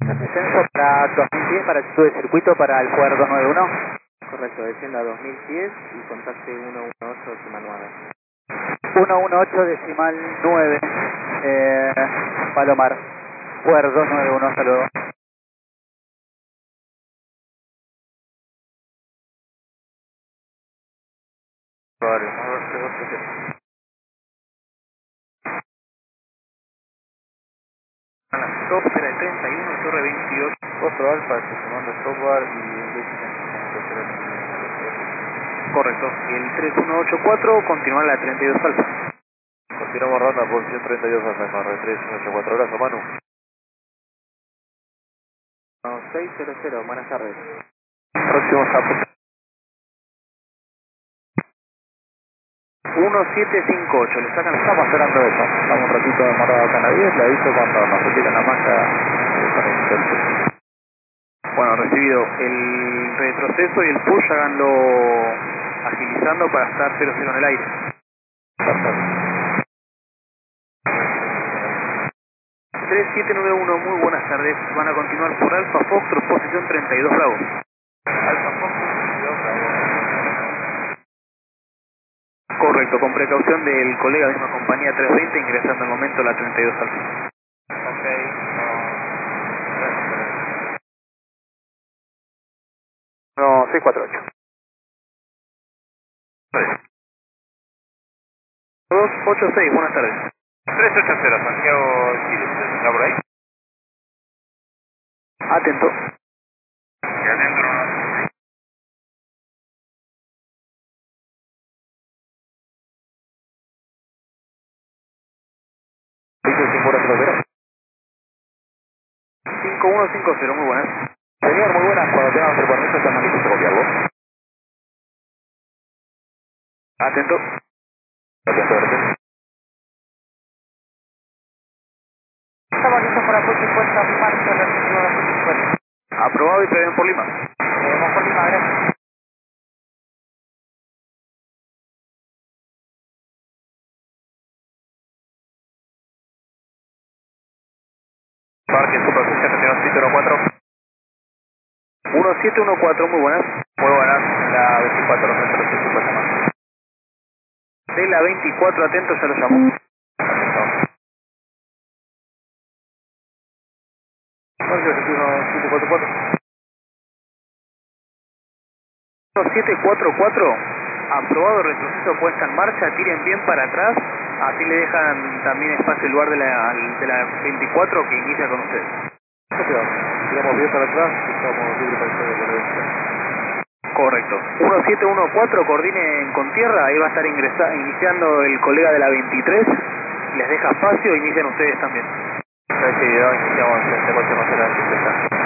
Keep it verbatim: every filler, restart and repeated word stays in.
Descenso para dos mil diez para actitud de circuito para el Poder dos nueve uno. Correcto, descienda a dos mil diez y contacte ciento dieciocho decimal nueve. ciento dieciocho decimal nueve, eh, Palomar, Poder dos nueve uno, hasta luego. Vale, tres ocho siete. A la stop será treinta y uno, torre veintiocho. cuatro alfa, tomando software y Correcto, el tres uno ocho cuatro continúa la treinta y dos alfa. continuamos ronda, posición treinta y dos alfa, M R tres uno ocho cuatro, abrazo Manu. seis cero cero, buenas tardes. Próximo Sapo. uno siete cinco ocho, le sacan. Estamos esperando eso, estamos un ratito demorado acá en la diez, le aviso cuando nos retiren la malla. Bueno, recibido el retroceso y el push, háganlo agilizando para estar cero cero en el aire. tres siete nueve uno, muy buenas tardes, van a continuar por Alfa Foxtrot, posición treinta y dos Bravo. Alfa Foxtrot, Correcto, con precaución del colega de misma compañía trescientos veinte, ingresando al momento la treinta y dos Alfa. ok. No, seis cuatro ocho. dos ocho seis, buenas tardes. tres ocho cero, Santiago Chile, ¿está por ahí? Atento. Y adentro. cinco uno cinco cero, muy buenas. Señor, muy buenas, cuando tengamos el permiso estamos listos para copiarlo. Atento. Atento, atento. Estamos listos para puesta y puesta en marcha, receptivo de puesta y puesta. Aprobado y prevén por Lima. Tenemos por Lima, gracias. Parque Superficie setenta y dos cero cuatro. uno siete uno cuatro, muy buenas. Muy buenas, la veinticuatro, centro de cincuenta más. De la veinticuatro, atento, ya lo llamo. uno siete cuatro cuatro, aprobado, retroceso, puesta en marcha, tiren bien para atrás, así le dejan también espacio el lugar de la, de la veinticuatro que inicia con ustedes. Tiramos bien para atrás y estamos libres para el de la veintidós. Correcto. uno siete uno cuatro, coordinen con tierra, ahí va a estar ingresa, iniciando el colega de la veintitrés, les deja espacio, inician ustedes también. Recibido, iniciamos este coche más adelante.